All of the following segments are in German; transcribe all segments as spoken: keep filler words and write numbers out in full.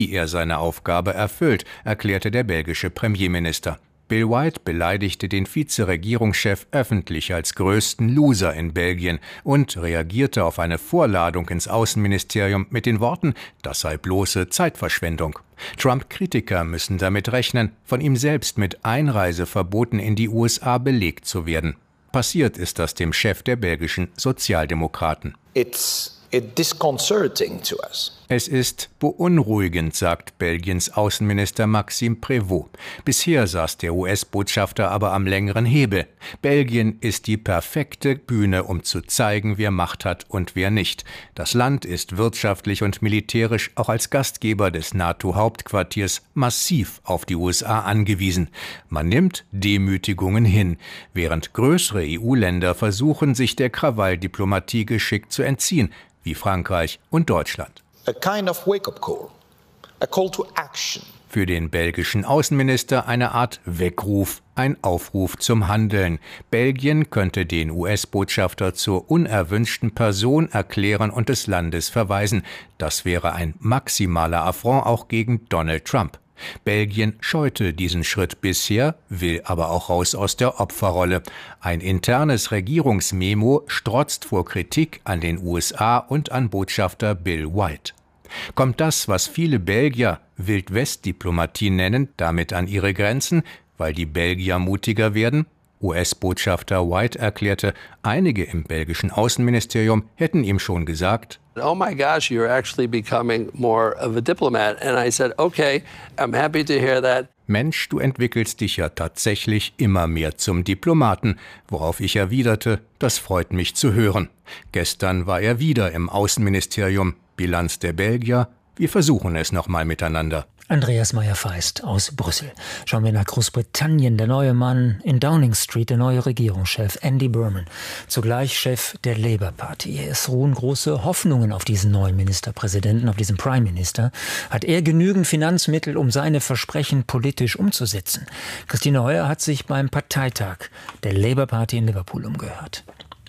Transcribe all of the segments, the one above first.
wie er seine Aufgabe erfüllt, erklärte der belgische Premierminister. Bill White beleidigte den Vizeregierungschef öffentlich als größten Loser in Belgien und reagierte auf eine Vorladung ins Außenministerium mit den Worten, das sei bloße Zeitverschwendung. Trump-Kritiker müssen damit rechnen, von ihm selbst mit Einreiseverboten in die U S A belegt zu werden. Passiert ist das dem Chef der belgischen Sozialdemokraten. It's disconcerting to us. Es ist beunruhigend, sagt Belgiens Außenminister Maxime Prévost. Bisher saß der U S-Botschafter aber am längeren Hebel. Belgien ist die perfekte Bühne, um zu zeigen, wer Macht hat und wer nicht. Das Land ist wirtschaftlich und militärisch auch als Gastgeber des NATO-Hauptquartiers massiv auf die U S A angewiesen. Man nimmt Demütigungen hin, während größere E U-Länder versuchen, sich der Krawalldiplomatie geschickt zu entziehen, wie Frankreich und Deutschland. A kind of wake-up call, a call to action. Für den belgischen Außenminister eine Art Weckruf, ein Aufruf zum Handeln. Belgien könnte den U S-Botschafter zur unerwünschten Person erklären und des Landes verweisen. Das wäre ein maximaler Affront auch gegen Donald Trump. Belgien scheute diesen Schritt bisher, will aber auch raus aus der Opferrolle. Ein internes Regierungsmemo strotzt vor Kritik an den U S A und an Botschafter Bill White. Kommt das, was viele Belgier Wild-West-Diplomatie nennen, damit an ihre Grenzen, weil die Belgier mutiger werden? U S-Botschafter White erklärte, einige im belgischen Außenministerium hätten ihm schon gesagt: Oh my gosh, you're actually becoming more of a diplomat. And I said, okay, I'm happy to hear that. Mensch, du entwickelst dich ja tatsächlich immer mehr zum Diplomaten, worauf ich erwiderte, das freut mich zu hören. Gestern war er wieder im Außenministerium. Bilanz der Belgier, wir versuchen es nochmal miteinander. Andreas Meyer-Feist aus Brüssel. Schauen wir nach Großbritannien. Der neue Mann in Downing Street, der neue Regierungschef Andy Burnham, zugleich Chef der Labour Party. Es ruhen große Hoffnungen auf diesen neuen Ministerpräsidenten, auf diesen Prime Minister. Hat er genügend Finanzmittel, um seine Versprechen politisch umzusetzen? Christine Heuer hat sich beim Parteitag der Labour Party in Liverpool umgehört.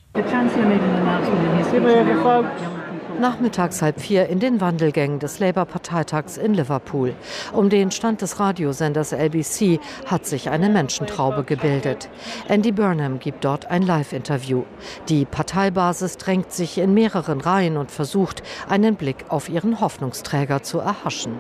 Nachmittags halb vier in den Wandelgängen des Labour-Parteitags in Liverpool. Um den Stand des Radiosenders L B C hat sich eine Menschentraube gebildet. Andy Burnham gibt dort ein Live-Interview. Die Parteibasis drängt sich in mehreren Reihen und versucht, einen Blick auf ihren Hoffnungsträger zu erhaschen.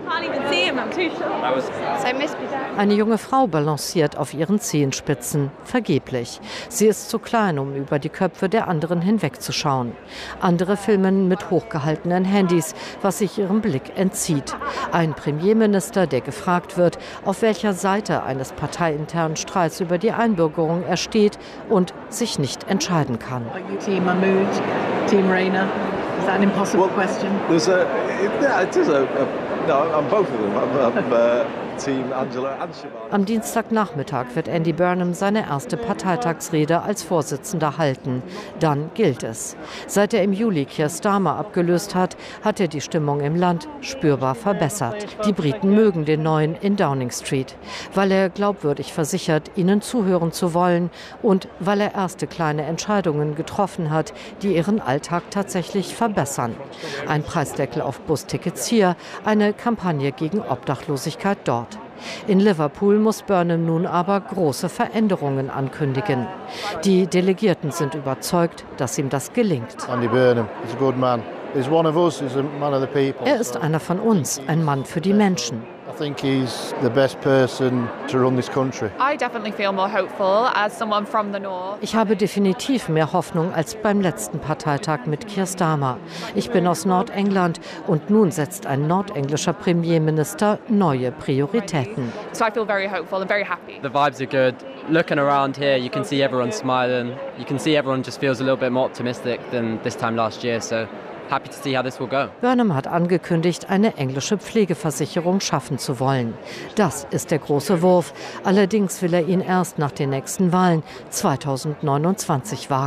Eine junge Frau balanciert auf ihren Zehenspitzen, vergeblich. Sie ist zu klein, um über die Köpfe der anderen hinwegzuschauen. Andere filmen mit hochgehaltenen Handys, was sich ihrem Blick entzieht. Ein Premierminister, der gefragt wird, auf welcher Seite eines parteiinternen Streits über die Einbürgerung er steht und sich nicht entscheiden kann. Team Mahmood, Team Rayner. Is that an impossible question? There's a, yeah, it is a, a no, I'm both of them. I'm, I'm, uh, Team Angela and Shivani. Am Dienstagnachmittag wird Andy Burnham seine erste Parteitagsrede als Vorsitzender halten. Dann gilt es. Seit er im Juli Keir Starmer abgelöst hat, hat er die Stimmung im Land spürbar verbessert. Die Briten mögen den Neuen in Downing Street, weil er glaubwürdig versichert, ihnen zuhören zu wollen und weil er erste kleine Entscheidungen getroffen hat, die ihren Alltag tatsächlich verbessern. Ein Preisdeckel auf Bustickets hier, eine Kampagne gegen Obdachlosigkeit dort. In Liverpool muss Burnham nun aber große Veränderungen ankündigen. Die Delegierten sind überzeugt, dass ihm das gelingt. Andy Burnham is a good man. He's one of us. He's a man of the people. Er ist einer von uns, ein Mann für die Menschen. I think he's the best person to run this country. I definitely feel more hopeful as someone from the north. Ich habe definitiv mehr Hoffnung als beim letzten Parteitag mit Keir Starmer. Ich bin aus Nordengland und nun setzt ein nordenglischer Premierminister neue Prioritäten. So I feel very hopeful and very happy. The vibes are good. Looking around here, you can see everyone smiling. You can see everyone just feels a little bit more optimistic than this time last year. So happy to see how this will go. Burnham hat angekündigt, eine englische Pflegeversicherung schaffen zu wollen. Das ist der große Wurf. Allerdings will er ihn erst nach den nächsten Wahlen zweitausendneunundzwanzig wagen.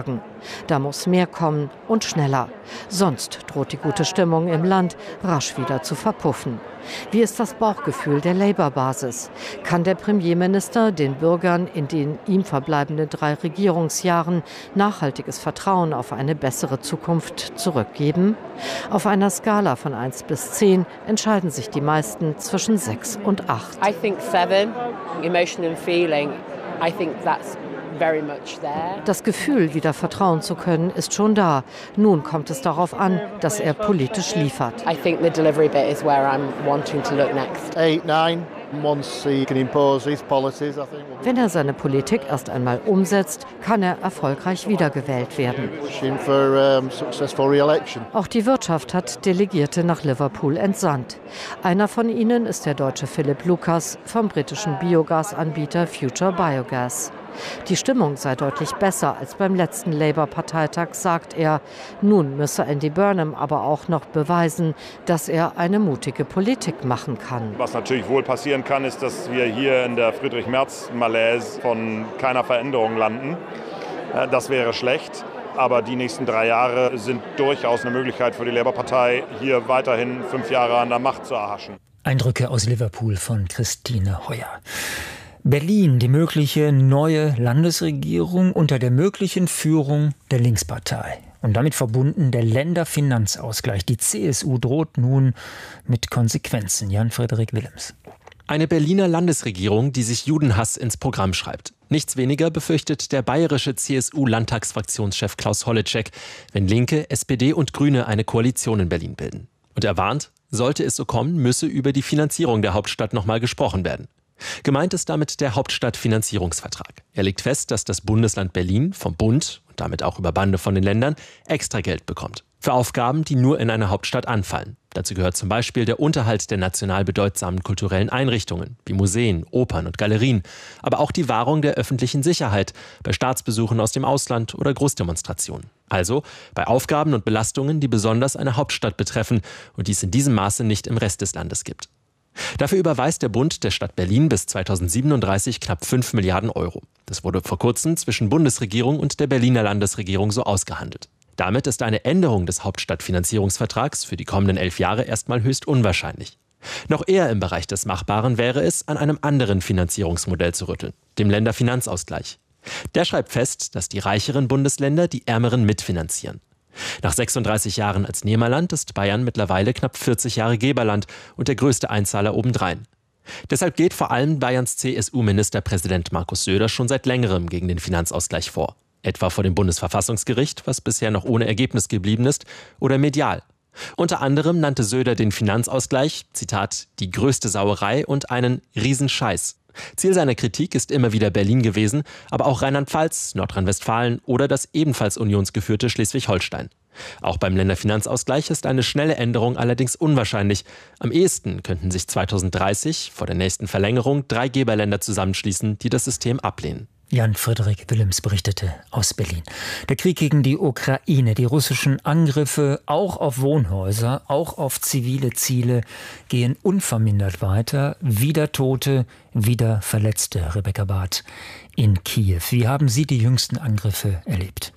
Da muss mehr kommen und schneller. Sonst droht die gute Stimmung im Land rasch wieder zu verpuffen. Wie ist das Bauchgefühl der Labour-Basis? Kann der Premierminister den Bürgern in den ihm verbleibenden drei Regierungsjahren nachhaltiges Vertrauen auf eine bessere Zukunft zurückgeben? Auf einer Skala von eins bis zehn entscheiden sich die meisten zwischen sechs und acht. I think seven, emotion and feeling. I think that's very much there. Das Gefühl, wieder vertrauen zu können, ist schon da. Nun kommt es darauf an, dass er politisch liefert. I think the delivery bit is where I'm wanting to look next. Eight, nine. Once he can impose his policies, I think. Wenn er seine Politik erst einmal umsetzt, kann er erfolgreich wiedergewählt werden. Pushing for um, successful re-election. Auch die Wirtschaft hat Delegierte nach Liverpool entsandt. Einer von ihnen ist der Deutsche Philipp Lucas vom britischen Biogasanbieter Future Biogas. Die Stimmung sei deutlich besser als beim letzten Labour-Parteitag, sagt er. Nun müsse Andy Burnham aber auch noch beweisen, dass er eine mutige Politik machen kann. Was natürlich wohl passieren kann, ist, dass wir hier in der Friedrich-Merz-Malaise von keiner Veränderung landen. Das wäre schlecht. Aber die nächsten drei Jahre sind durchaus eine Möglichkeit für die Labour-Partei, hier weiterhin fünf Jahre an der Macht zu erhaschen. Eindrücke aus Liverpool von Christine Heuer. Berlin, die mögliche neue Landesregierung unter der möglichen Führung der Linkspartei. Und damit verbunden der Länderfinanzausgleich. Die C S U droht nun mit Konsequenzen. Jan-Frederik Willems. Eine Berliner Landesregierung, die sich Judenhass ins Programm schreibt. Nichts weniger befürchtet der bayerische C S U-Landtagsfraktionschef Klaus Holleczek, wenn Linke, S P D und Grüne eine Koalition in Berlin bilden. Und er warnt, sollte es so kommen, müsse über die Finanzierung der Hauptstadt nochmal gesprochen werden. Gemeint ist damit der Hauptstadtfinanzierungsvertrag. Er legt fest, dass das Bundesland Berlin vom Bund und damit auch über Bande von den Ländern extra Geld bekommt. Für Aufgaben, die nur in einer Hauptstadt anfallen. Dazu gehört zum Beispiel der Unterhalt der national bedeutsamen kulturellen Einrichtungen, wie Museen, Opern und Galerien, aber auch die Wahrung der öffentlichen Sicherheit bei Staatsbesuchen aus dem Ausland oder Großdemonstrationen. Also bei Aufgaben und Belastungen, die besonders eine Hauptstadt betreffen und die es in diesem Maße nicht im Rest des Landes gibt. Dafür überweist der Bund der Stadt Berlin bis zweitausendsiebenunddreißig knapp fünf Milliarden Euro. Das wurde vor kurzem zwischen Bundesregierung und der Berliner Landesregierung so ausgehandelt. Damit ist eine Änderung des Hauptstadtfinanzierungsvertrags für die kommenden elf Jahre erstmal höchst unwahrscheinlich. Noch eher im Bereich des Machbaren wäre es, an einem anderen Finanzierungsmodell zu rütteln, dem Länderfinanzausgleich. Der schreibt fest, dass die reicheren Bundesländer die ärmeren mitfinanzieren. Nach sechsunddreißig Jahren als Nehmerland ist Bayern mittlerweile knapp vierzig Jahre Geberland und der größte Einzahler obendrein. Deshalb geht vor allem Bayerns C S U-Ministerpräsident Markus Söder schon seit längerem gegen den Finanzausgleich vor. Etwa vor dem Bundesverfassungsgericht, was bisher noch ohne Ergebnis geblieben ist, oder medial. Unter anderem nannte Söder den Finanzausgleich, Zitat, die größte Sauerei und einen Riesenscheiß. Ziel seiner Kritik ist immer wieder Berlin gewesen, aber auch Rheinland-Pfalz, Nordrhein-Westfalen oder das ebenfalls unionsgeführte Schleswig-Holstein. Auch beim Länderfinanzausgleich ist eine schnelle Änderung allerdings unwahrscheinlich. Am ehesten könnten sich zweitausenddreißig vor der nächsten Verlängerung drei Geberländer zusammenschließen, die das System ablehnen. Jan-Frederik Willems berichtete aus Berlin. Der Krieg gegen die Ukraine, die russischen Angriffe auch auf Wohnhäuser, auch auf zivile Ziele gehen unvermindert weiter. Wieder Tote, wieder Verletzte. Rebecca Barth in Kiew. Wie haben Sie die jüngsten Angriffe erlebt?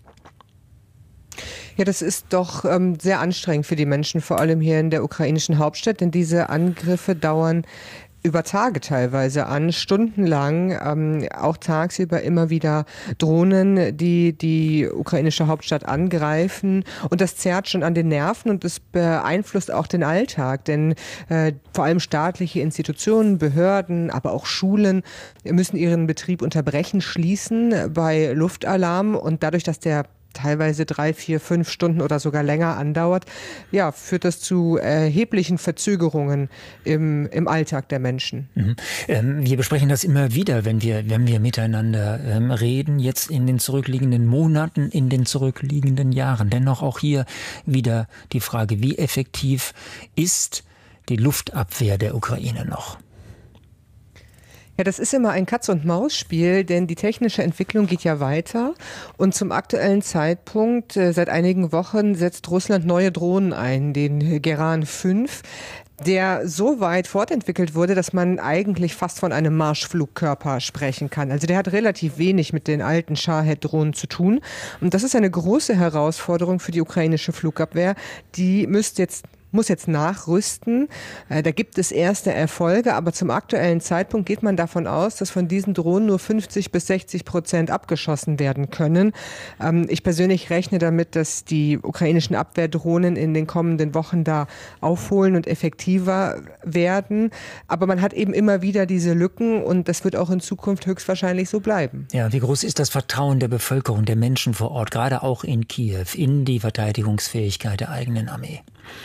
Ja, das ist doch ähm, sehr anstrengend für die Menschen, vor allem hier in der ukrainischen Hauptstadt, denn diese Angriffe dauern über Tage teilweise an, stundenlang, ähm, auch tagsüber immer wieder Drohnen, die die ukrainische Hauptstadt angreifen. Und das zerrt schon an den Nerven und das beeinflusst auch den Alltag. Denn äh, vor allem staatliche Institutionen, Behörden, aber auch Schulen müssen ihren Betrieb unterbrechen, schließen bei Luftalarm. Und dadurch, dass der teilweise drei, vier, fünf Stunden oder sogar länger andauert, ja, führt das zu erheblichen Verzögerungen im, im Alltag der Menschen. Mhm. Ähm, wir besprechen das immer wieder, wenn wir, wenn wir miteinander ähm, reden, jetzt in den zurückliegenden Monaten, in den zurückliegenden Jahren. Dennoch auch hier wieder die Frage, wie effektiv ist die Luftabwehr der Ukraine noch? Ja, das ist immer ein Katz-und-Maus-Spiel, denn die technische Entwicklung geht ja weiter. Und zum aktuellen Zeitpunkt, äh, seit einigen Wochen, setzt Russland neue Drohnen ein, den Geran fünf, der so weit fortentwickelt wurde, dass man eigentlich fast von einem Marschflugkörper sprechen kann. Also der hat relativ wenig mit den alten Shahed-Drohnen zu tun. Und das ist eine große Herausforderung für die ukrainische Flugabwehr. Die müsste jetzt muss jetzt nachrüsten. Da gibt es erste Erfolge, aber zum aktuellen Zeitpunkt geht man davon aus, dass von diesen Drohnen nur fünfzig bis sechzig Prozent abgeschossen werden können. Ich persönlich rechne damit, dass die ukrainischen Abwehrdrohnen in den kommenden Wochen da aufholen und effektiver werden. Aber man hat eben immer wieder diese Lücken und das wird auch in Zukunft höchstwahrscheinlich so bleiben. Ja, wie groß ist das Vertrauen der Bevölkerung, der Menschen vor Ort, gerade auch in Kiew, in die Verteidigungsfähigkeit der eigenen Armee?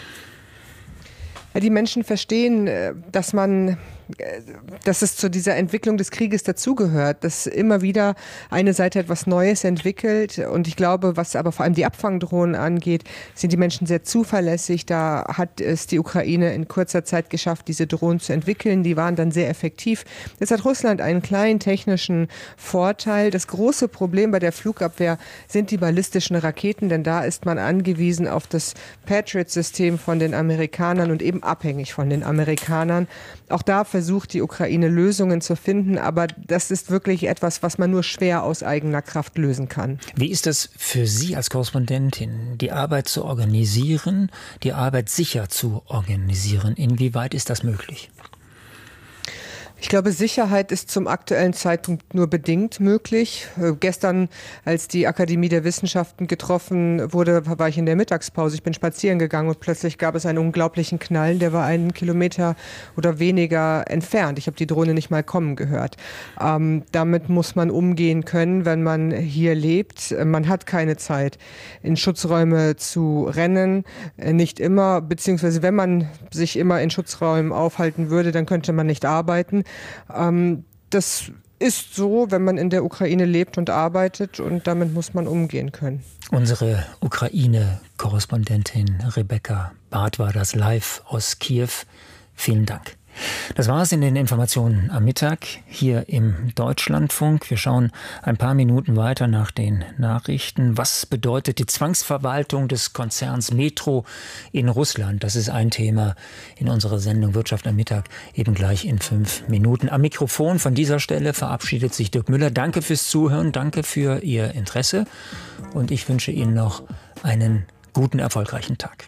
Die Menschen verstehen, dass man, dass es zu dieser Entwicklung des Krieges dazugehört, dass immer wieder eine Seite etwas Neues entwickelt. Und ich glaube, was aber vor allem die Abfangdrohnen angeht, sind die Menschen sehr zuverlässig. Da hat es die Ukraine in kurzer Zeit geschafft, diese Drohnen zu entwickeln. Die waren dann sehr effektiv. Jetzt hat Russland einen kleinen technischen Vorteil. Das große Problem bei der Flugabwehr sind die ballistischen Raketen, denn da ist man angewiesen auf das Patriot-System von den Amerikanern und eben abhängig von den Amerikanern. Auch da versucht die Ukraine Lösungen zu finden, aber das ist wirklich etwas, was man nur schwer aus eigener Kraft lösen kann. Wie ist das für Sie als Korrespondentin, die Arbeit zu organisieren, die Arbeit sicher zu organisieren? Inwieweit ist das möglich? Ich glaube, Sicherheit ist zum aktuellen Zeitpunkt nur bedingt möglich. Äh, gestern, als die Akademie der Wissenschaften getroffen wurde, war ich in der Mittagspause. Ich bin spazieren gegangen und plötzlich gab es einen unglaublichen Knall. Der war einen Kilometer oder weniger entfernt. Ich habe die Drohne nicht mal kommen gehört. Ähm, damit muss man umgehen können, wenn man hier lebt. Man hat keine Zeit, in Schutzräume zu rennen. Äh, nicht immer, beziehungsweise wenn man sich immer in Schutzräumen aufhalten würde, dann könnte man nicht arbeiten. Ähm, das ist so, wenn man in der Ukraine lebt und arbeitet, und damit muss man umgehen können. Unsere Ukraine-Korrespondentin Rebecca Barth war das live aus Kiew. Vielen Dank. Das war es in den Informationen am Mittag hier im Deutschlandfunk. Wir schauen ein paar Minuten weiter nach den Nachrichten. Was bedeutet die Zwangsverwaltung des Konzerns Metro in Russland? Das ist ein Thema in unserer Sendung Wirtschaft am Mittag, eben gleich in fünf Minuten. Am Mikrofon von dieser Stelle verabschiedet sich Dirk Müller. Danke fürs Zuhören, danke für Ihr Interesse und ich wünsche Ihnen noch einen guten, erfolgreichen Tag.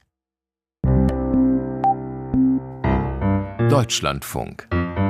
Deutschlandfunk.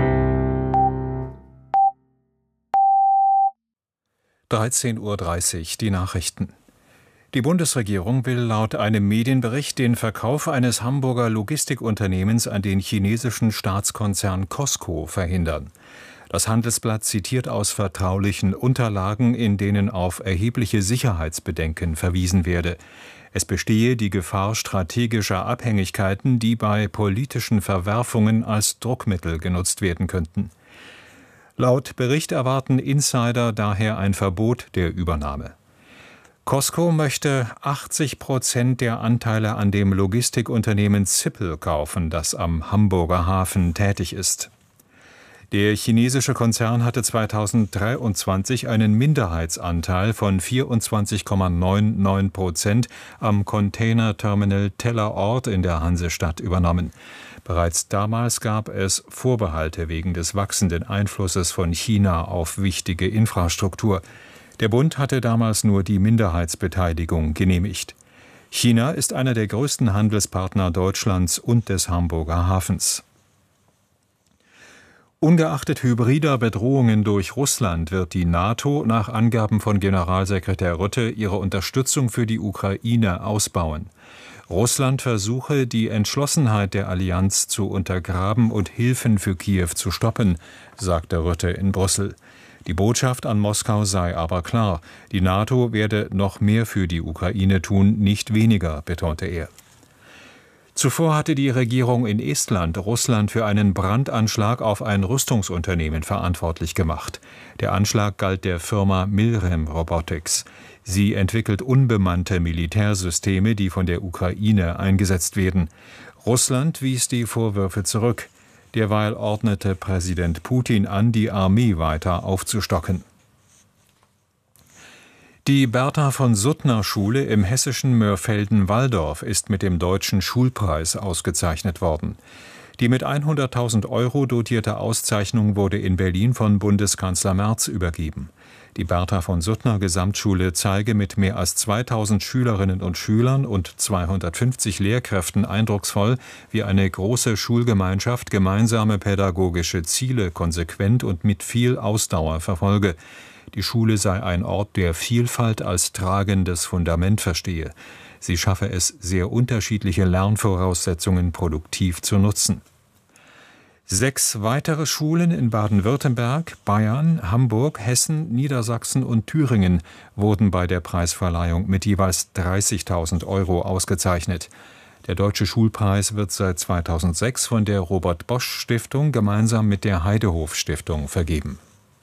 dreizehn Uhr dreißig, die Nachrichten. Die Bundesregierung will laut einem Medienbericht den Verkauf eines Hamburger Logistikunternehmens an den chinesischen Staatskonzern Cosco verhindern. Das Handelsblatt zitiert aus vertraulichen Unterlagen, in denen auf erhebliche Sicherheitsbedenken verwiesen werde. Es bestehe die Gefahr strategischer Abhängigkeiten, die bei politischen Verwerfungen als Druckmittel genutzt werden könnten. Laut Bericht erwarten Insider daher ein Verbot der Übernahme. Cosco möchte achtzig Prozent der Anteile an dem Logistikunternehmen Zippel kaufen, das am Hamburger Hafen tätig ist. Der chinesische Konzern hatte zweitausenddreiundzwanzig einen Minderheitsanteil von vierundzwanzig Komma neunundneunzig Prozent am Containerterminal Tellerort in der Hansestadt übernommen. Bereits damals gab es Vorbehalte wegen des wachsenden Einflusses von China auf wichtige Infrastruktur. Der Bund hatte damals nur die Minderheitsbeteiligung genehmigt. China ist einer der größten Handelspartner Deutschlands und des Hamburger Hafens. Ungeachtet hybrider Bedrohungen durch Russland wird die NATO nach Angaben von Generalsekretär Rutte ihre Unterstützung für die Ukraine ausbauen. Russland versuche, die Entschlossenheit der Allianz zu untergraben und Hilfen für Kiew zu stoppen, sagte Rutte in Brüssel. Die Botschaft an Moskau sei aber klar, die NATO werde noch mehr für die Ukraine tun, nicht weniger, betonte er. Zuvor hatte die Regierung in Estland Russland für einen Brandanschlag auf ein Rüstungsunternehmen verantwortlich gemacht. Der Anschlag galt der Firma Milrem Robotics. Sie entwickelt unbemannte Militärsysteme, die von der Ukraine eingesetzt werden. Russland wies die Vorwürfe zurück. Derweil ordnete Präsident Putin an, die Armee weiter aufzustocken. Die Bertha von Suttner Schule im hessischen Mörfelden-Walldorf ist mit dem Deutschen Schulpreis ausgezeichnet worden. Die mit hunderttausend Euro dotierte Auszeichnung wurde in Berlin von Bundeskanzler Merz übergeben. Die Bertha von Suttner Gesamtschule zeige mit mehr als zweitausend Schülerinnen und Schülern und zweihundertfünfzig Lehrkräften eindrucksvoll, wie eine große Schulgemeinschaft gemeinsame pädagogische Ziele konsequent und mit viel Ausdauer verfolge. Die Schule sei ein Ort, der Vielfalt als tragendes Fundament verstehe. Sie schaffe es, sehr unterschiedliche Lernvoraussetzungen produktiv zu nutzen. Sechs weitere Schulen in Baden-Württemberg, Bayern, Hamburg, Hessen, Niedersachsen und Thüringen wurden bei der Preisverleihung mit jeweils dreißigtausend Euro ausgezeichnet. Der Deutsche Schulpreis wird seit zweitausendsechs von der Robert-Bosch-Stiftung gemeinsam mit der Heidehof-Stiftung vergeben.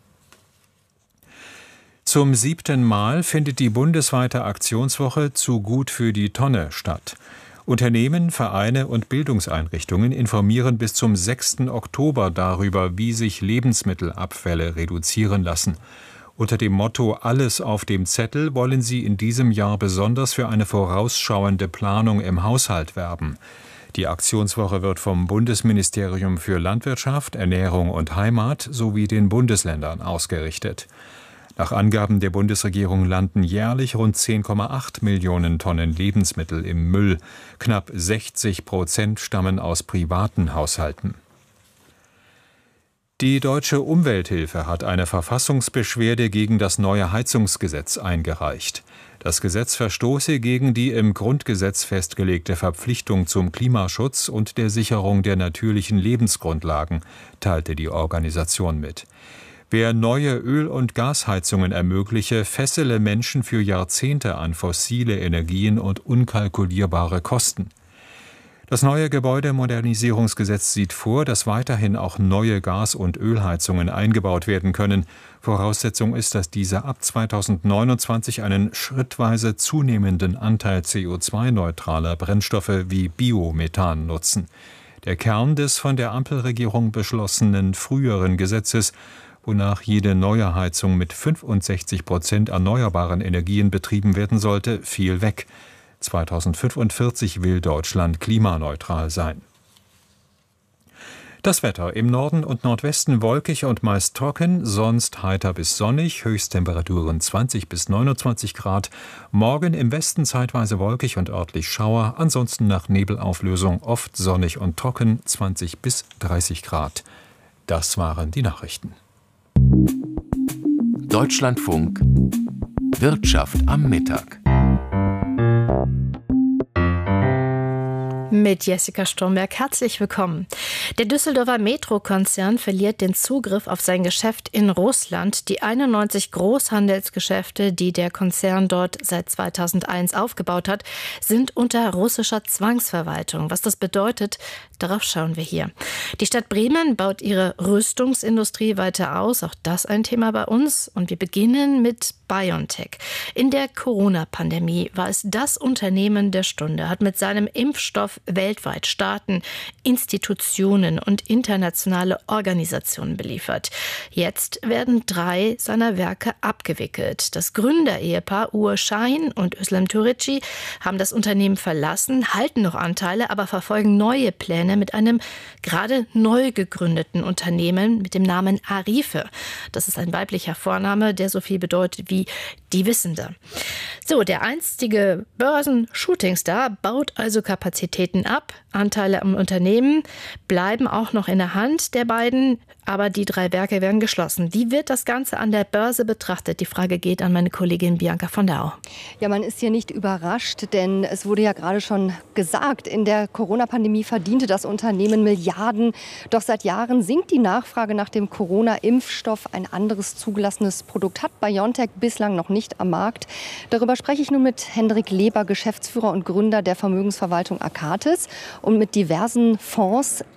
Zum siebten Mal findet die bundesweite Aktionswoche Zu gut für die Tonne statt. Unternehmen, Vereine und Bildungseinrichtungen informieren bis zum sechsten Oktober darüber, wie sich Lebensmittelabfälle reduzieren lassen. Unter dem Motto »Alles auf dem Zettel« wollen sie in diesem Jahr besonders für eine vorausschauende Planung im Haushalt werben. Die Aktionswoche wird vom Bundesministerium für Landwirtschaft, Ernährung und Heimat sowie den Bundesländern ausgerichtet. Nach Angaben der Bundesregierung landen jährlich rund zehn Komma acht Millionen Tonnen Lebensmittel im Müll. Knapp sechzig Prozent stammen aus privaten Haushalten. Die Deutsche Umwelthilfe hat eine Verfassungsbeschwerde gegen das neue Heizungsgesetz eingereicht. Das Gesetz verstoße gegen die im Grundgesetz festgelegte Verpflichtung zum Klimaschutz und der Sicherung der natürlichen Lebensgrundlagen, teilte die Organisation mit. Wer neue Öl- und Gasheizungen ermögliche, fessele Menschen für Jahrzehnte an fossile Energien und unkalkulierbare Kosten. Das neue Gebäudemodernisierungsgesetz sieht vor, dass weiterhin auch neue Gas- und Ölheizungen eingebaut werden können. Voraussetzung ist, dass diese ab zweitausendneunundzwanzig einen schrittweise zunehmenden Anteil C O zwei neutraler Brennstoffe wie Biomethan nutzen. Der Kern des von der Ampelregierung beschlossenen früheren Gesetzes, wonach jede neue Heizung mit fünfundsechzig Prozent erneuerbaren Energien betrieben werden sollte, fiel weg. zweitausendfünfundvierzig will Deutschland klimaneutral sein. Das Wetter: im Norden und Nordwesten wolkig und meist trocken, sonst heiter bis sonnig, Höchsttemperaturen zwanzig bis neunundzwanzig Grad. Morgen im Westen zeitweise wolkig und örtlich Schauer, ansonsten nach Nebelauflösung oft sonnig und trocken, zwanzig bis dreißig Grad. Das waren die Nachrichten. Deutschlandfunk Wirtschaft am Mittag. Mit Jessica Stromberg herzlich willkommen. Der Düsseldorfer Metro-Konzern verliert den Zugriff auf sein Geschäft in Russland. Die einundneunzig Großhandelsgeschäfte, die der Konzern dort seit zweitausendeins aufgebaut hat, sind unter russischer Zwangsverwaltung. Was das bedeutet, darauf schauen wir hier. Die Stadt Bremen baut ihre Rüstungsindustrie weiter aus. Auch das ein Thema bei uns. Und wir beginnen mit BioNTech. In der Corona-Pandemie war es das Unternehmen der Stunde, hat mit seinem Impfstoff weltweit Staaten, Institutionen und internationale Organisationen beliefert. Jetzt werden drei seiner Werke abgewickelt. Das Gründerehepaar Uğur Şahin und Özlem Türeci haben das Unternehmen verlassen, halten noch Anteile, aber verfolgen neue Pläne mit einem gerade neu gegründeten Unternehmen mit dem Namen Arife. Das ist ein weiblicher Vorname, der so viel bedeutet wie die Wissende. So, der einstige Börsen-Shootingstar baut also Kapazitäten ab. Anteile am Unternehmen bleiben auch noch in der Hand der beiden, aber die drei Werke werden geschlossen. Wie wird das Ganze an der Börse betrachtet? Die Frage geht an meine Kollegin Bianca von der Au. Ja, man ist hier nicht überrascht, denn es wurde ja gerade schon gesagt, in der Corona-Pandemie verdiente das Unternehmen Milliarden. Doch seit Jahren sinkt die Nachfrage nach dem Corona-Impfstoff. Ein anderes zugelassenes Produkt hat BioNTech bislang noch nicht am Markt. Darüber spreche ich nun mit Hendrik Leber, Geschäftsführer und Gründer der Vermögensverwaltung Akatis und mit diversen Fonds in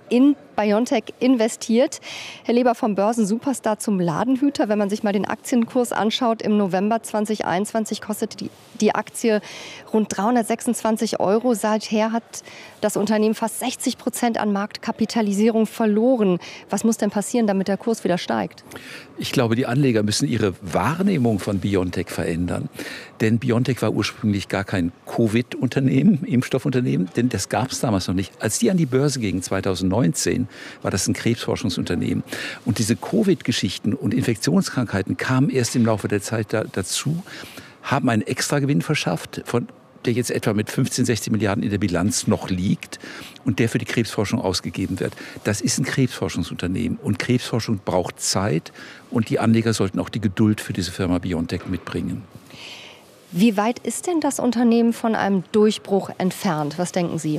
BioNTech investiert. Herr Leber, vom Börsensuperstar zum Ladenhüter. Wenn man sich mal den Aktienkurs anschaut, im November zweitausendeinundzwanzig kostet die, die Aktie rund dreihundertsechsundzwanzig Euro. Seither hat das Unternehmen fast sechzig Prozent an Marktkapitalisierung verloren. Was muss denn passieren, damit der Kurs wieder steigt? Ich glaube, die Anleger müssen ihre Wahrnehmung von BioNTech verändern. Denn BioNTech war ursprünglich gar kein Covid-Unternehmen, Impfstoffunternehmen, denn das gab es damals noch nicht. Als die an die Börse gingen, zweitausendneunzehn, war das ein Krebsforschungsunternehmen. Und diese Covid-Geschichten und Infektionskrankheiten kamen erst im Laufe der Zeit da, dazu, haben einen Extragewinn verschafft, von der jetzt etwa mit fünfzehn, sechzehn Milliarden in der Bilanz noch liegt und der für die Krebsforschung ausgegeben wird. Das ist ein Krebsforschungsunternehmen und Krebsforschung braucht Zeit und die Anleger sollten auch die Geduld für diese Firma BioNTech mitbringen. Wie weit ist denn das Unternehmen von einem Durchbruch entfernt? Was denken Sie?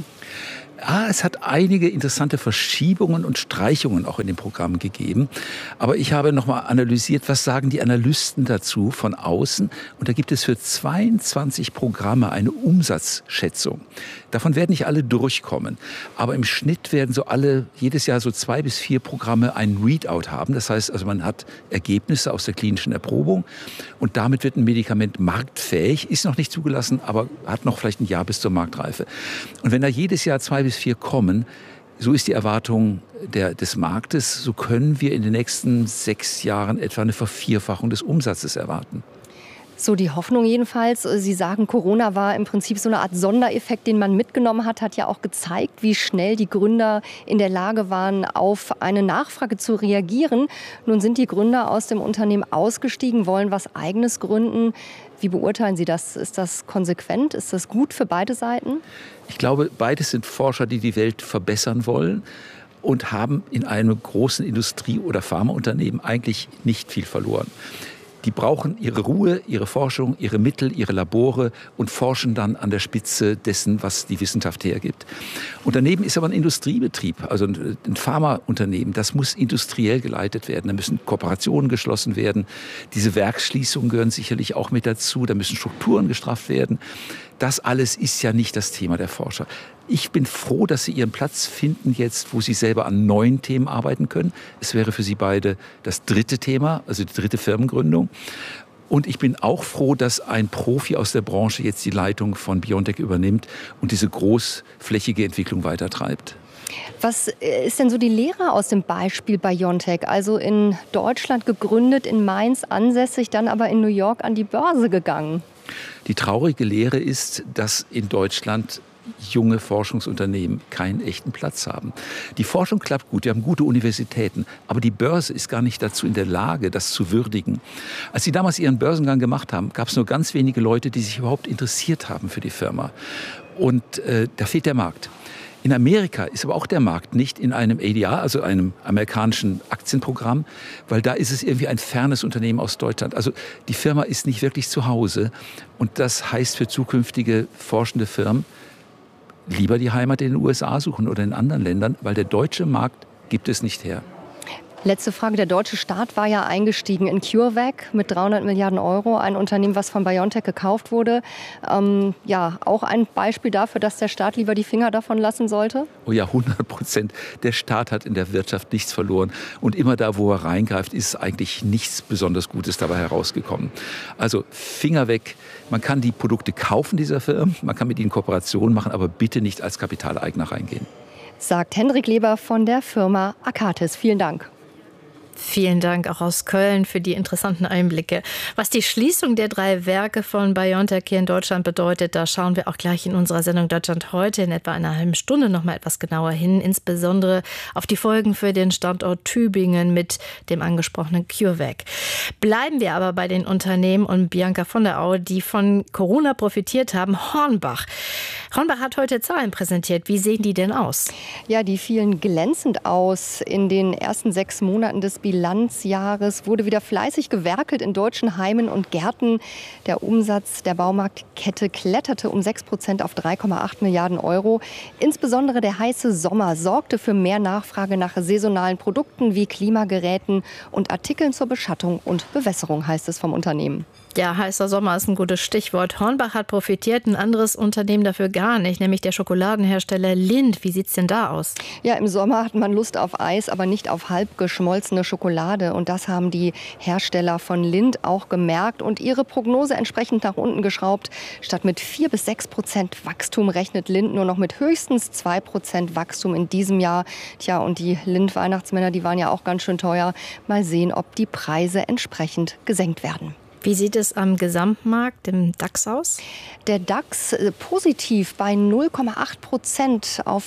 Ah, es hat einige interessante Verschiebungen und Streichungen auch in dem Programm gegeben. Aber ich habe noch mal analysiert, was sagen die Analysten dazu von außen. Und da gibt es für zweiundzwanzig Programme eine Umsatzschätzung. Davon werden nicht alle durchkommen. Aber im Schnitt werden so alle, jedes Jahr so zwei bis vier Programme einen Readout haben. Das heißt, also man hat Ergebnisse aus der klinischen Erprobung. Und damit wird ein Medikament marktfähig, ist noch nicht zugelassen, aber hat noch vielleicht ein Jahr bis zur Marktreife. Und wenn da jedes Jahr zwei bis vier kommen, so ist die Erwartung der, des Marktes, so können wir in den nächsten sechs Jahren etwa eine Vervierfachung des Umsatzes erwarten. So die Hoffnung jedenfalls. Sie sagen, Corona war im Prinzip so eine Art Sondereffekt, den man mitgenommen hat, hat ja auch gezeigt, wie schnell die Gründer in der Lage waren, auf eine Nachfrage zu reagieren. Nun sind die Gründer aus dem Unternehmen ausgestiegen, wollen was Eigenes gründen. Wie beurteilen Sie das? Ist das konsequent? Ist das gut für beide Seiten? Ich glaube, beides sind Forscher, die die Welt verbessern wollen und haben in einem großen Industrie- oder Pharmaunternehmen eigentlich nicht viel verloren. Die brauchen ihre Ruhe, ihre Forschung, ihre Mittel, ihre Labore und forschen dann an der Spitze dessen, was die Wissenschaft hergibt. Und daneben ist aber ein Industriebetrieb, also ein Pharmaunternehmen. Das muss industriell geleitet werden. Da müssen Kooperationen geschlossen werden. Diese Werksschließungen gehören sicherlich auch mit dazu. Da müssen Strukturen gestrafft werden. Das alles ist ja nicht das Thema der Forscher. Ich bin froh, dass Sie Ihren Platz finden jetzt, wo Sie selber an neuen Themen arbeiten können. Es wäre für Sie beide das dritte Thema, also die dritte Firmengründung. Und ich bin auch froh, dass ein Profi aus der Branche jetzt die Leitung von BioNTech übernimmt und diese großflächige Entwicklung weitertreibt. Was ist denn so die Lehre aus dem Beispiel BioNTech? Also in Deutschland gegründet, in Mainz ansässig, dann aber in New York an die Börse gegangen. Die traurige Lehre ist, dass in Deutschland junge Forschungsunternehmen keinen echten Platz haben. Die Forschung klappt gut, wir haben gute Universitäten, aber die Börse ist gar nicht dazu in der Lage, das zu würdigen. Als sie damals ihren Börsengang gemacht haben, gab es nur ganz wenige Leute, die sich überhaupt interessiert haben für die Firma. Und äh, da fehlt der Markt. In Amerika ist aber auch der Markt nicht in einem A D R, also einem amerikanischen Aktienprogramm, weil da ist es irgendwie ein fernes Unternehmen aus Deutschland. Also die Firma ist nicht wirklich zu Hause und das heißt für zukünftige forschende Firmen, lieber die Heimat in den U S A suchen oder in anderen Ländern, weil der deutsche Markt gibt es nicht her. Letzte Frage. Der deutsche Staat war ja eingestiegen in CureVac mit dreihundert Milliarden Euro, ein Unternehmen, was von BioNTech gekauft wurde. Ähm, ja, auch ein Beispiel dafür, dass der Staat lieber die Finger davon lassen sollte? Oh ja, hundert Prozent. Der Staat hat in der Wirtschaft nichts verloren. Und immer da, wo er reingreift, ist eigentlich nichts besonders Gutes dabei herausgekommen. Also Finger weg. Man kann die Produkte kaufen dieser Firmen, man kann mit ihnen Kooperationen machen, aber bitte nicht als Kapitaleigner reingehen. Sagt Hendrik Leber von der Firma Akatis. Vielen Dank. Vielen Dank auch aus Köln für die interessanten Einblicke. Was die Schließung der drei Werke von BioNTech hier in Deutschland bedeutet, da schauen wir auch gleich in unserer Sendung Deutschland heute in etwa einer halben Stunde noch mal etwas genauer hin, insbesondere auf die Folgen für den Standort Tübingen mit dem angesprochenen CureVac. Bleiben wir aber bei den Unternehmen und Bianca von der Au, die von Corona profitiert haben. Hornbach. Hornbach hat heute Zahlen präsentiert. Wie sehen die denn aus? Ja, die fielen glänzend aus. In den ersten sechs Monaten des Bilanzjahres wurde wieder fleißig gewerkelt in deutschen Heimen und Gärten. Der Umsatz der Baumarktkette kletterte um sechs Prozent auf drei Komma acht Milliarden Euro. Insbesondere der heiße Sommer sorgte für mehr Nachfrage nach saisonalen Produkten wie Klimageräten und Artikeln zur Beschattung und Bewässerung, heißt es vom Unternehmen. Ja, heißer Sommer ist ein gutes Stichwort. Hornbach hat profitiert, ein anderes Unternehmen dafür gar nicht, nämlich der Schokoladenhersteller Lindt. Wie sieht's denn da aus? Ja, im Sommer hat man Lust auf Eis, aber nicht auf halb geschmolzene Schokolade. Und das haben die Hersteller von Lindt auch gemerkt und ihre Prognose entsprechend nach unten geschraubt. Statt mit vier bis sechs Prozent Wachstum rechnet Lindt nur noch mit höchstens zwei Prozent Wachstum in diesem Jahr. Tja, und die Lindt-Weihnachtsmänner, die waren ja auch ganz schön teuer. Mal sehen, ob die Preise entsprechend gesenkt werden. Wie sieht es am Gesamtmarkt, im DAX, aus? Der DAX äh, positiv bei null Komma acht Prozent auf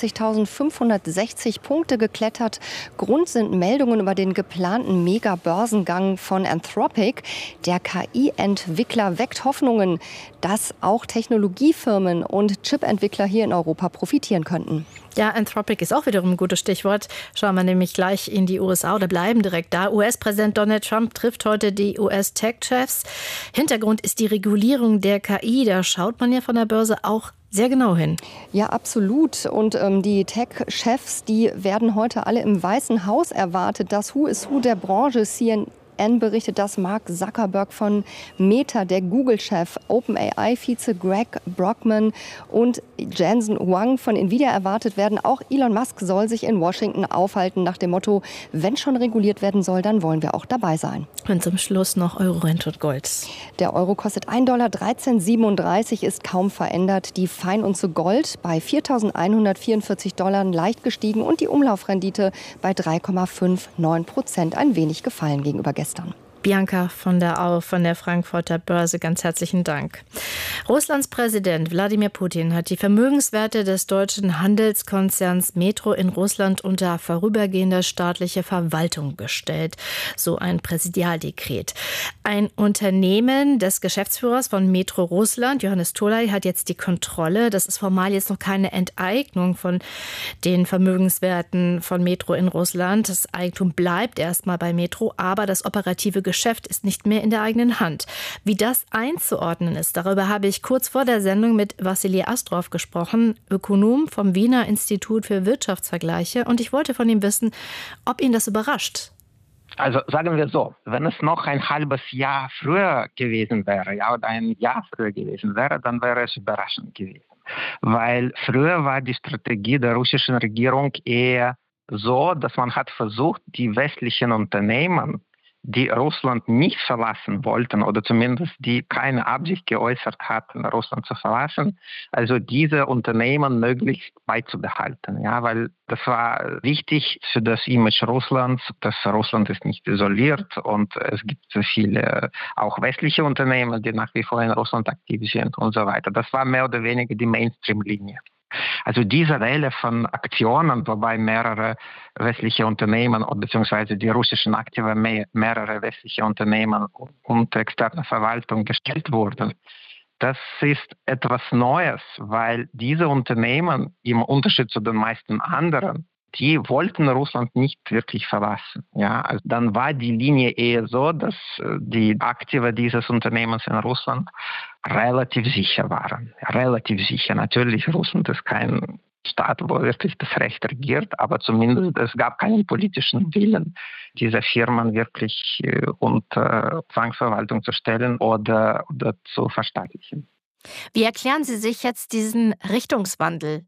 fünfundzwanzigtausendfünfhundertsechzig Punkte geklettert. Grund sind Meldungen über den geplanten Mega-Börsengang von Anthropic. Der K I-Entwickler weckt Hoffnungen, dass auch Technologiefirmen und Chip-Entwickler hier in Europa profitieren könnten. Ja, Anthropic ist auch wiederum ein gutes Stichwort. Schauen wir nämlich gleich in die U S A oder bleiben direkt da. U S-Präsident Donald Trump trifft heute die U S-Tech-Chefs. Hintergrund ist die Regulierung der K I. Da schaut man ja von der Börse auch sehr genau hin. Ja, absolut. Und ähm, die Tech-Chefs, die werden heute alle im Weißen Haus erwartet. Das Who is Who der Branche, C N N berichtet, dass Mark Zuckerberg von Meta, der Google-Chef, OpenAI-Vize Greg Brockman und Jensen Huang von Nvidia erwartet werden. Auch Elon Musk soll sich in Washington aufhalten nach dem Motto, wenn schon reguliert werden soll, dann wollen wir auch dabei sein. Und zum Schluss noch Euro, Rente und Gold. Der Euro kostet ein Dollar dreizehn siebenunddreißig, ist kaum verändert. Die Feinunze Gold bei viertausendeinhundertvierundvierzig Dollar leicht gestiegen und die Umlaufrendite bei drei Komma neunundfünfzig Prozent ein wenig gefallen gegenüber gestern. Bianca von der Au von der Frankfurter Börse, ganz herzlichen Dank. Russlands Präsident Wladimir Putin hat die Vermögenswerte des deutschen Handelskonzerns Metro in Russland unter vorübergehende staatliche Verwaltung gestellt. So ein Präsidialdekret. Ein Unternehmen des Geschäftsführers von Metro Russland, Johannes Tolai, hat jetzt die Kontrolle. Das ist formal jetzt noch keine Enteignung von den Vermögenswerten von Metro in Russland. Das Eigentum bleibt erstmal bei Metro, aber das operative Geschäft ist nicht mehr in der eigenen Hand. Wie das einzuordnen ist, darüber habe ich kurz vor der Sendung mit Wassili Astrov gesprochen, Ökonom vom Wiener Institut für Wirtschaftsvergleiche. Und ich wollte von ihm wissen, ob ihn das überrascht. Also sagen wir so, wenn es noch ein halbes Jahr früher gewesen wäre, ja, oder ein Jahr früher gewesen wäre, dann wäre es überraschend gewesen. Weil früher war die Strategie der russischen Regierung eher so, dass man hat versucht, die westlichen Unternehmen, die Russland nicht verlassen wollten oder zumindest die keine Absicht geäußert hatten, Russland zu verlassen, also diese Unternehmen möglichst beizubehalten. Ja, weil das war wichtig für das Image Russlands, dass Russland ist nicht isoliert und es gibt so viele auch westliche Unternehmen, die nach wie vor in Russland aktiv sind und so weiter. Das war mehr oder weniger die Mainstream-Linie. Also diese Welle von Aktionen, wobei mehrere westliche Unternehmen beziehungsweise die russischen Aktive mehrere westliche Unternehmen unter externe Verwaltung gestellt wurden, das ist etwas Neues, weil diese Unternehmen im Unterschied zu den meisten anderen, die wollten Russland nicht wirklich verlassen. Ja, also dann war die Linie eher so, dass die Aktive dieses Unternehmens in Russland relativ sicher waren. Relativ sicher. Natürlich, Russland ist kein Staat, wo wirklich das Recht regiert, aber zumindest es gab keinen politischen Willen, diese Firmen wirklich unter Zwangsverwaltung zu stellen oder, oder zu verstaatlichen. Wie erklären Sie sich jetzt diesen Richtungswandel?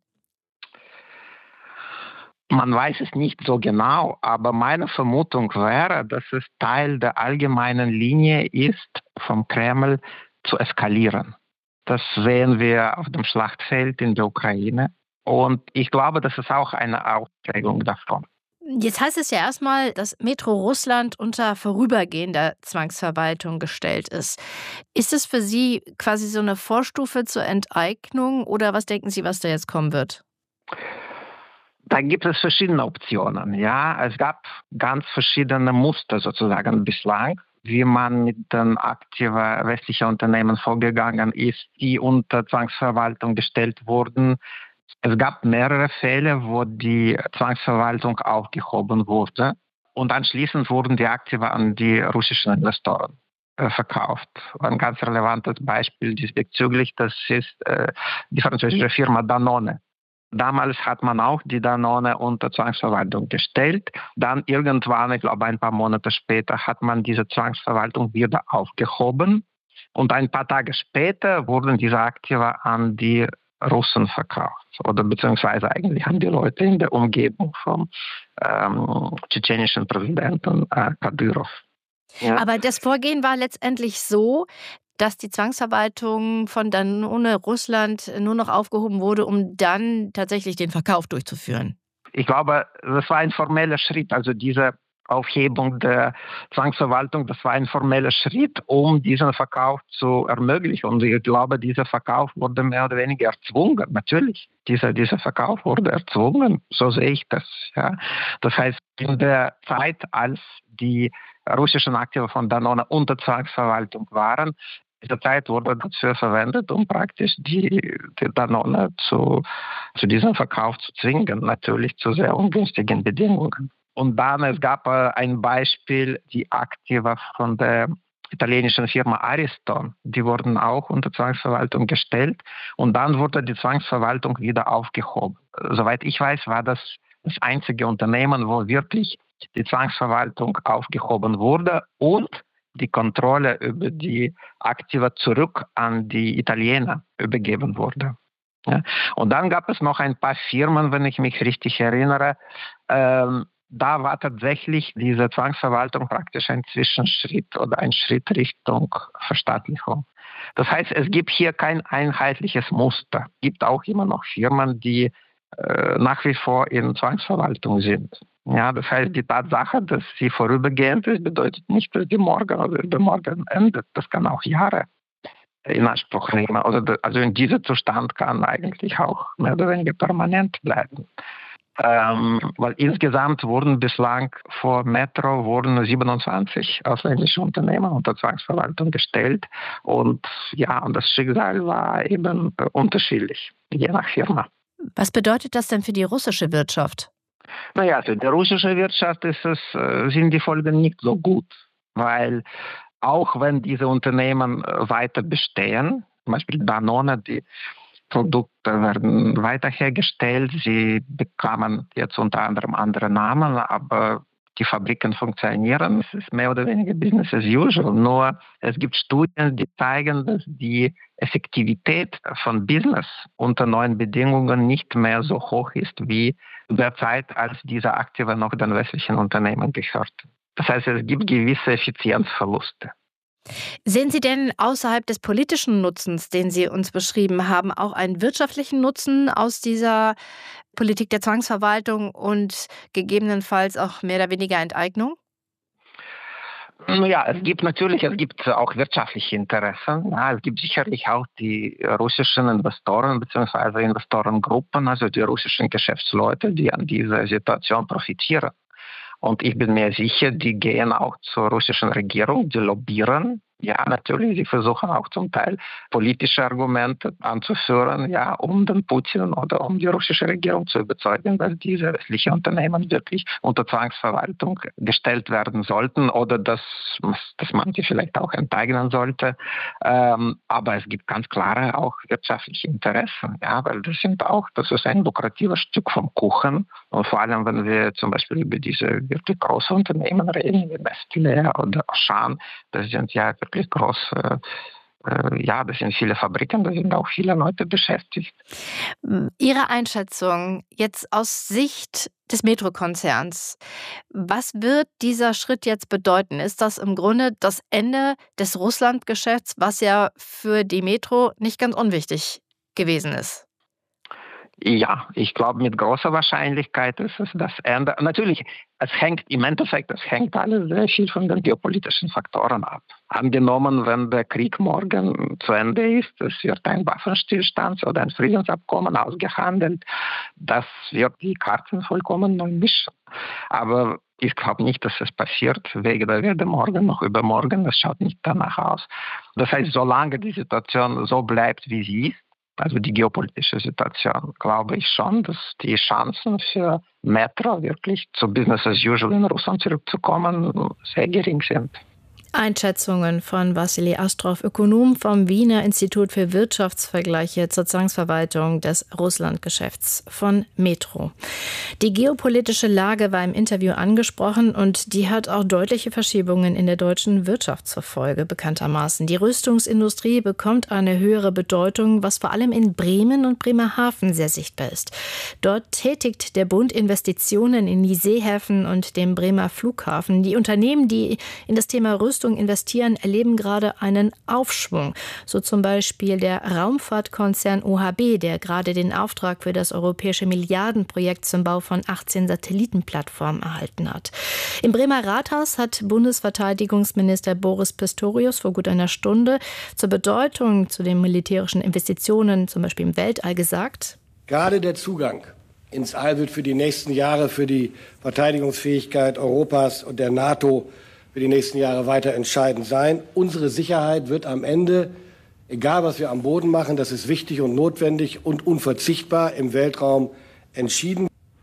Man weiß es nicht so genau, aber meine Vermutung wäre, dass es Teil der allgemeinen Linie ist, vom Kreml zu eskalieren. Das sehen wir auf dem Schlachtfeld in der Ukraine. Und ich glaube, das ist auch eine Ausprägung davon. Jetzt heißt es ja erstmal, dass Metro Russland unter vorübergehender Zwangsverwaltung gestellt ist. Ist es für Sie quasi so eine Vorstufe zur Enteignung oder was denken Sie, was da jetzt kommen wird? Da gibt es verschiedene Optionen. Ja, es gab ganz verschiedene Muster sozusagen bislang, wie man mit den aktiven westlichen Unternehmen vorgegangen ist, die unter Zwangsverwaltung gestellt wurden. Es gab mehrere Fälle, wo die Zwangsverwaltung aufgehoben wurde und anschließend wurden die Aktive an die russischen Investoren äh, verkauft. Ein ganz relevantes Beispiel diesbezüglich, das ist äh, die französische Firma Danone. Damals hat man auch die Danone unter Zwangsverwaltung gestellt. Dann irgendwann, ich glaube ein paar Monate später, hat man diese Zwangsverwaltung wieder aufgehoben. Und ein paar Tage später wurden diese Aktiva an die Russen verkauft. Oder beziehungsweise eigentlich an die Leute in der Umgebung vom ähm, tschetschenischen Präsidenten äh, Kadyrov. Ja. Aber das Vorgehen war letztendlich so, dass die Zwangsverwaltung von Danone Russland nur noch aufgehoben wurde, um dann tatsächlich den Verkauf durchzuführen. Ich glaube, das war ein formeller Schritt. Also diese Aufhebung der Zwangsverwaltung, das war ein formeller Schritt, um diesen Verkauf zu ermöglichen. Und ich glaube, dieser Verkauf wurde mehr oder weniger erzwungen. Natürlich, dieser, dieser Verkauf wurde erzwungen. So sehe ich das. Ja. Das heißt, in der Zeit, als die russischen Aktiva von Danone unter Zwangsverwaltung waren, diese Zeit wurde dafür verwendet, um praktisch die, die Danone zu, zu diesem Verkauf zu zwingen, natürlich zu sehr ungünstigen Bedingungen. Und dann, es gab ein Beispiel, die Aktiva von der italienischen Firma Ariston, die wurden auch unter Zwangsverwaltung gestellt und dann wurde die Zwangsverwaltung wieder aufgehoben. Soweit ich weiß, war das das einzige Unternehmen, wo wirklich die Zwangsverwaltung aufgehoben wurde und die Kontrolle über die Aktiva zurück an die Italiener übergeben wurde. Ja. Und dann gab es noch ein paar Firmen, wenn ich mich richtig erinnere. Ähm, da war tatsächlich diese Zwangsverwaltung praktisch ein Zwischenschritt oder ein Schritt Richtung Verstaatlichung. Das heißt, es gibt hier kein einheitliches Muster. Es gibt auch immer noch Firmen, die äh, nach wie vor in Zwangsverwaltung sind. Ja, das heißt, die Tatsache, dass sie vorübergehend ist, bedeutet nicht, dass die morgen oder übermorgen endet. Das kann auch Jahre in Anspruch nehmen. Also, also in diesem Zustand kann eigentlich auch mehr oder weniger permanent bleiben. Ähm, weil insgesamt wurden bislang vor Metro wurden siebenundzwanzig ausländische Unternehmen unter Zwangsverwaltung gestellt. Und ja, und das Schicksal war eben äh, unterschiedlich, je nach Firma. Was bedeutet das denn für die russische Wirtschaft? Naja, für die russische Wirtschaft ist es, sind die Folgen nicht so gut, weil auch wenn diese Unternehmen weiter bestehen, zum Beispiel Danone, die Produkte werden weiter hergestellt, sie bekamen jetzt unter anderem andere Namen, aber die Fabriken funktionieren. Es ist mehr oder weniger Business as usual. Nur es gibt Studien, die zeigen, dass die Effektivität von Business unter neuen Bedingungen nicht mehr so hoch ist wie der Zeit, als diese Aktiva noch den westlichen Unternehmen gehörten. Das heißt, es gibt gewisse Effizienzverluste. Sehen Sie denn außerhalb des politischen Nutzens, den Sie uns beschrieben haben, auch einen wirtschaftlichen Nutzen aus dieser Politik der Zwangsverwaltung und gegebenenfalls auch mehr oder weniger Enteignung? Ja, es gibt natürlich, es gibt auch wirtschaftliche Interessen. Ja, es gibt sicherlich auch die russischen Investoren bzw. Investorengruppen, also die russischen Geschäftsleute, die an dieser Situation profitieren. Und ich bin mir sicher, die gehen auch zur russischen Regierung, die lobbyieren. Ja, natürlich, sie versuchen auch zum Teil politische Argumente anzuführen, ja, um den Putin oder um die russische Regierung zu überzeugen, dass diese westlichen Unternehmen wirklich unter Zwangsverwaltung gestellt werden sollten oder dass, dass man sie vielleicht auch enteignen sollte. Ähm, aber es gibt ganz klare auch wirtschaftliche Interessen, ja, weil das sind auch, das ist ein lukratives Stück vom Kuchen. Und vor allem, wenn wir zum Beispiel über diese wirklich großen Unternehmen reden, wie Nestlé oder Auchan, das sind ja wirklich große, äh, ja, das sind viele Fabriken, da sind auch viele Leute beschäftigt. Ihre Einschätzung jetzt aus Sicht des Metro-Konzerns, was wird dieser Schritt jetzt bedeuten? Ist das im Grunde das Ende des Russland-Geschäfts, was ja für die Metro nicht ganz unwichtig gewesen ist? Ja, ich glaube, mit großer Wahrscheinlichkeit ist es das Ende. Natürlich, es hängt im Endeffekt, es hängt alles sehr viel von den geopolitischen Faktoren ab. Angenommen, wenn der Krieg morgen zu Ende ist, es wird ein Waffenstillstand oder ein Friedensabkommen ausgehandelt, das wird die Karten vollkommen neu mischen. Aber ich glaube nicht, dass es passiert, weder weder morgen noch übermorgen. Das schaut nicht danach aus. Das heißt, solange die Situation so bleibt, wie sie ist, also die geopolitische Situation, glaube ich schon, dass die Chancen für Metro wirklich zu Business as usual in Russland zurückzukommen sehr gering sind. Einschätzungen von Wassili Astrov, Ökonom vom Wiener Institut für Wirtschaftsvergleiche zur Zwangsverwaltung des Russlandgeschäfts von Metro. Die geopolitische Lage war im Interview angesprochen und die hat auch deutliche Verschiebungen in der deutschen Wirtschaft zur Folge, bekanntermaßen. Die Rüstungsindustrie bekommt eine höhere Bedeutung, was vor allem in Bremen und Bremerhaven sehr sichtbar ist. Dort tätigt der Bund Investitionen in die Seehäfen und dem Bremer Flughafen. Die Unternehmen, die in das Thema Rüstung investieren, erleben gerade einen Aufschwung. So zum Beispiel der Raumfahrtkonzern O H B, der gerade den Auftrag für das europäische Milliardenprojekt zum Bau von achtzehn Satellitenplattformen erhalten hat. Im Bremer Rathaus hat Bundesverteidigungsminister Boris Pistorius vor gut einer Stunde zur Bedeutung zu den militärischen Investitionen, zum Beispiel im Weltall, gesagt: Gerade der Zugang ins All wird für die nächsten Jahre für die Verteidigungsfähigkeit Europas und der NATO für die nächsten Jahre weiter entscheidend sein. Unsere Sicherheit wird am Ende, egal was wir am Boden machen, das ist wichtig und notwendig und unverzichtbar, im Weltraum entschieden.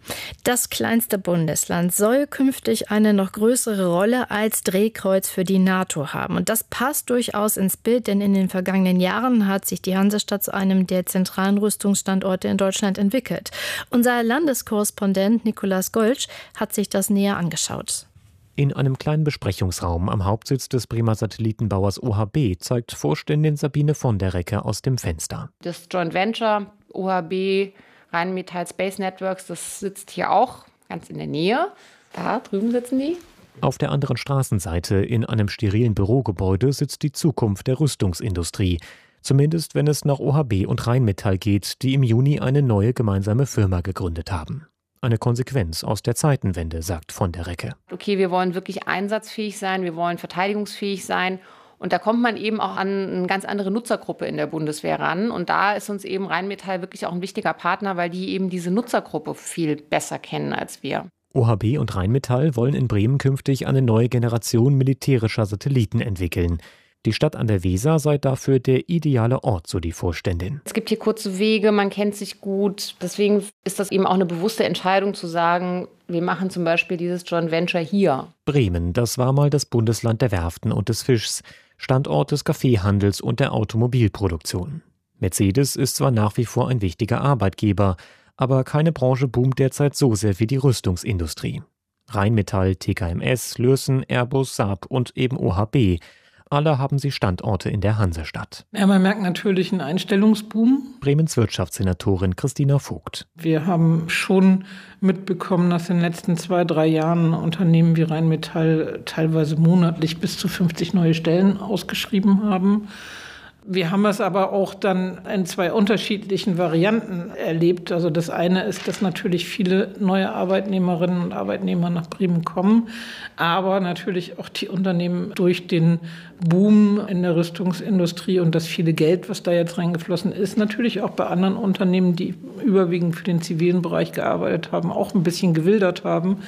Das kleinste Bundesland soll künftig eine noch größere Rolle als Drehkreuz für die NATO haben. Und das passt durchaus ins Bild, denn in den vergangenen Jahren hat sich die Hansestadt zu einem der zentralen Rüstungsstandorte in Deutschland entwickelt. Unser Landeskorrespondent Nikolaus Goltsch hat sich das näher angeschaut. In einem kleinen Besprechungsraum am Hauptsitz des Bremer Satellitenbauers O H B zeigt Vorständin Sabine von der Recke aus dem Fenster. Das Joint Venture O H B Rheinmetall Space Networks, das sitzt hier auch ganz in der Nähe. Da drüben sitzen die. Auf der anderen Straßenseite in einem sterilen Bürogebäude sitzt die Zukunft der Rüstungsindustrie. Zumindest wenn es nach O H B und Rheinmetall geht, die im Juni eine neue gemeinsame Firma gegründet haben. Eine Konsequenz aus der Zeitenwende, sagt von der Recke. Okay, wir wollen wirklich einsatzfähig sein, wir wollen verteidigungsfähig sein. Und da kommt man eben auch an eine ganz andere Nutzergruppe in der Bundeswehr ran. Und da ist uns eben Rheinmetall wirklich auch ein wichtiger Partner, weil die eben diese Nutzergruppe viel besser kennen als wir. O H B und Rheinmetall wollen in Bremen künftig eine neue Generation militärischer Satelliten entwickeln. Die Stadt an der Weser sei dafür der ideale Ort, so die Vorständin. Es gibt hier kurze Wege, man kennt sich gut. Deswegen ist das eben auch eine bewusste Entscheidung zu sagen, wir machen zum Beispiel dieses Joint Venture hier. Bremen, das war mal das Bundesland der Werften und des Fischs, Standort des Kaffeehandels und der Automobilproduktion. Mercedes ist zwar nach wie vor ein wichtiger Arbeitgeber, aber keine Branche boomt derzeit so sehr wie die Rüstungsindustrie. Rheinmetall, T K M S, Lürssen, Airbus, Saab und eben O H B. Alle haben sie Standorte in der Hansestadt. Ja, man merkt natürlich einen Einstellungsboom. Bremens Wirtschaftssenatorin Christina Vogt. Wir haben schon mitbekommen, dass in den letzten zwei, drei Jahren Unternehmen wie Rheinmetall teilweise monatlich bis zu fünfzig neue Stellen ausgeschrieben haben. Wir haben es aber auch dann in zwei unterschiedlichen Varianten erlebt. Also das eine ist, dass natürlich viele neue Arbeitnehmerinnen und Arbeitnehmer nach Bremen kommen, aber natürlich auch die Unternehmen durch den Boom in der Rüstungsindustrie und das viele Geld, was da jetzt reingeflossen ist, natürlich auch bei anderen Unternehmen, die überwiegend für den zivilen Bereich gearbeitet haben, auch ein bisschen gewildert haben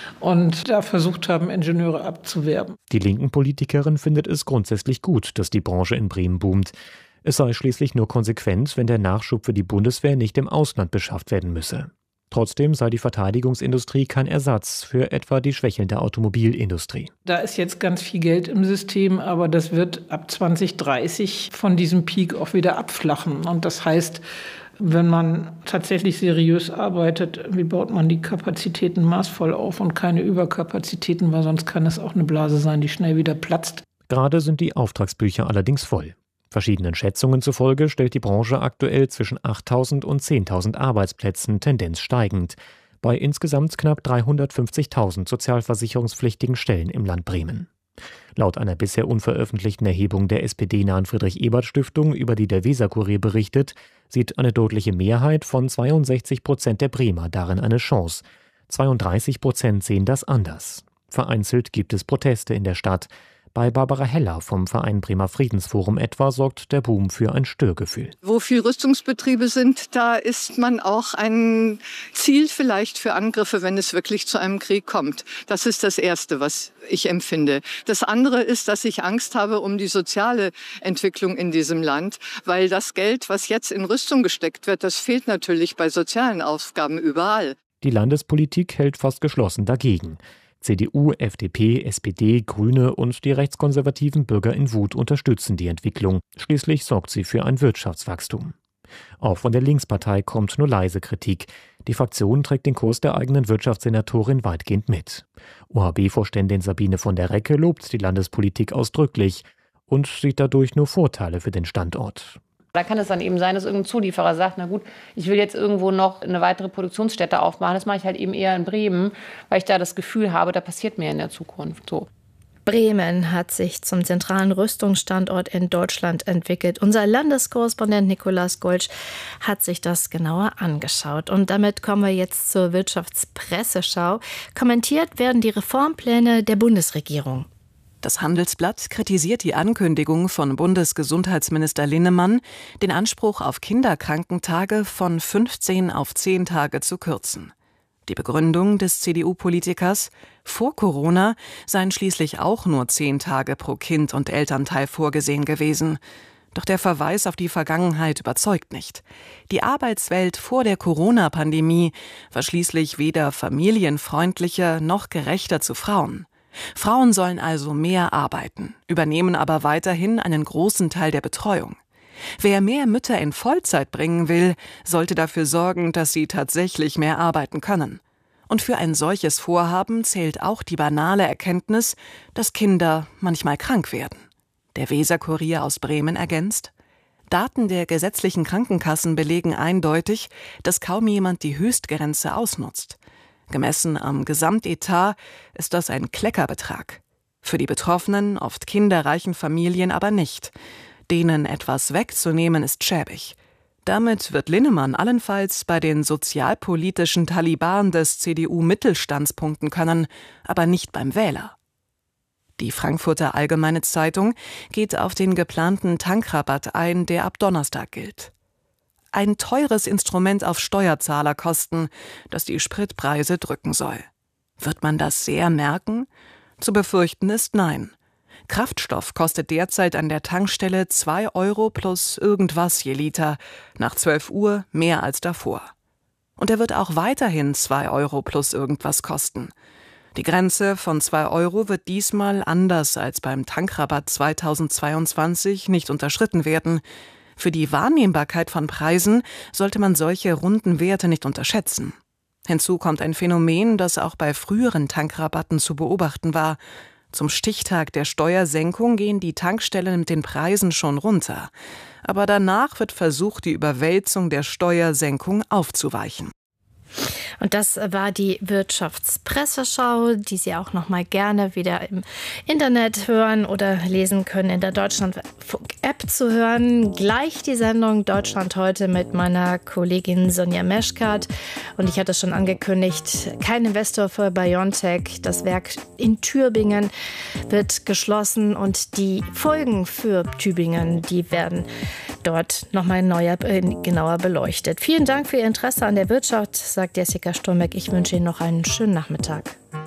und da versucht haben, Ingenieure abzuwerben. Die linken Politikerin findet es grundsätzlich gut, dass die Branche in Bremen boomt. Es sei schließlich nur konsequent, wenn der Nachschub für die Bundeswehr nicht im Ausland beschafft werden müsse. Trotzdem sei die Verteidigungsindustrie kein Ersatz für etwa die schwächelnde Automobilindustrie. Da ist jetzt ganz viel Geld im System, aber das wird ab zwanzig dreißig von diesem Peak auch wieder abflachen. Und das heißt, wenn man tatsächlich seriös arbeitet, wie baut man die Kapazitäten maßvoll auf und keine Überkapazitäten, weil sonst kann es auch eine Blase sein, die schnell wieder platzt. Gerade sind die Auftragsbücher allerdings voll. Verschiedenen Schätzungen zufolge stellt die Branche aktuell zwischen achttausend und zehntausend Arbeitsplätzen, Tendenz steigend, bei insgesamt knapp dreihundertfünfzigtausend sozialversicherungspflichtigen Stellen im Land Bremen. Laut einer bisher unveröffentlichten Erhebung der S P D-nahen Friedrich-Ebert-Stiftung, über die der Weser-Kurier berichtet, sieht eine deutliche Mehrheit von zweiundsechzig Prozent der Bremer darin eine Chance. zweiunddreißig Prozent sehen das anders. Vereinzelt gibt es Proteste in der Stadt. Bei Barbara Heller vom Verein Bremer Friedensforum etwa sorgt der Boom für ein Störgefühl. Wo viel Rüstungsbetriebe sind, da ist man auch ein Ziel vielleicht für Angriffe, wenn es wirklich zu einem Krieg kommt. Das ist das Erste, was ich empfinde. Das andere ist, dass ich Angst habe um die soziale Entwicklung in diesem Land, weil das Geld, was jetzt in Rüstung gesteckt wird, das fehlt natürlich bei sozialen Aufgaben überall. Die Landespolitik hält fast geschlossen dagegen. C D U, F D P, S P D, Grüne und die rechtskonservativen Bürger in Wut unterstützen die Entwicklung. Schließlich sorgt sie für ein Wirtschaftswachstum. Auch von der Linkspartei kommt nur leise Kritik. Die Fraktion trägt den Kurs der eigenen Wirtschaftssenatorin weitgehend mit. O H B-Vorständin Sabine von der Recke lobt die Landespolitik ausdrücklich und sieht dadurch nur Vorteile für den Standort. Da kann es dann eben sein, dass irgendein Zulieferer sagt, na gut, ich will jetzt irgendwo noch eine weitere Produktionsstätte aufmachen. Das mache ich halt eben eher in Bremen, weil ich da das Gefühl habe, da passiert mehr in der Zukunft so. Bremen hat sich zum zentralen Rüstungsstandort in Deutschland entwickelt. Unser Landeskorrespondent Nikolaus Golsch hat sich das genauer angeschaut. Und damit kommen wir jetzt zur Wirtschaftspresseschau. Kommentiert werden die Reformpläne der Bundesregierung. Das Handelsblatt kritisiert die Ankündigung von Bundesgesundheitsminister Linnemann, den Anspruch auf Kinderkrankentage von fünfzehn auf zehn Tage zu kürzen. Die Begründung des C D U-Politikers: Vor Corona seien schließlich auch nur zehn Tage pro Kind und Elternteil vorgesehen gewesen. Doch der Verweis auf die Vergangenheit überzeugt nicht. Die Arbeitswelt vor der Corona-Pandemie war schließlich weder familienfreundlicher noch gerechter zu Frauen. Frauen sollen also mehr arbeiten, übernehmen aber weiterhin einen großen Teil der Betreuung. Wer mehr Mütter in Vollzeit bringen will, sollte dafür sorgen, dass sie tatsächlich mehr arbeiten können. Und für ein solches Vorhaben zählt auch die banale Erkenntnis, dass Kinder manchmal krank werden. Der Weser-Kurier aus Bremen ergänzt: Daten der gesetzlichen Krankenkassen belegen eindeutig, dass kaum jemand die Höchstgrenze ausnutzt. Gemessen am Gesamtetat ist das ein Kleckerbetrag. Für die betroffenen, oft kinderreichen Familien aber nicht. Denen etwas wegzunehmen ist schäbig. Damit wird Linnemann allenfalls bei den sozialpolitischen Taliban des C D U-Mittelstands punkten können, aber nicht beim Wähler. Die Frankfurter Allgemeine Zeitung geht auf den geplanten Tankrabatt ein, der ab Donnerstag gilt. Ein teures Instrument auf Steuerzahlerkosten, das die Spritpreise drücken soll. Wird man das sehr merken? Zu befürchten ist nein. Kraftstoff kostet derzeit an der Tankstelle zwei Euro plus irgendwas je Liter, nach zwölf Uhr mehr als davor. Und er wird auch weiterhin zwei Euro plus irgendwas kosten. Die Grenze von zwei Euro wird diesmal anders als beim Tankrabatt zweitausendzweiundzwanzig nicht unterschritten werden. Für die Wahrnehmbarkeit von Preisen sollte man solche runden Werte nicht unterschätzen. Hinzu kommt ein Phänomen, das auch bei früheren Tankrabatten zu beobachten war. Zum Stichtag der Steuersenkung gehen die Tankstellen mit den Preisen schon runter. Aber danach wird versucht, die Überwälzung der Steuersenkung aufzuweichen. Und das war die Wirtschaftspresseschau, die Sie auch noch mal gerne wieder im Internet hören oder lesen können, in der Deutschlandfunk-App zu hören. Gleich die Sendung Deutschland heute mit meiner Kollegin Sonja Meschkat. Und ich hatte es schon angekündigt, kein Investor für BioNTech. Das Werk in Tübingen wird geschlossen und die Folgen für Tübingen, die werden dort noch mal neuer, äh, genauer beleuchtet. Vielen Dank für Ihr Interesse an der Wirtschaft, sagt Jessica Sturmbeck. Ich wünsche Ihnen noch einen schönen Nachmittag.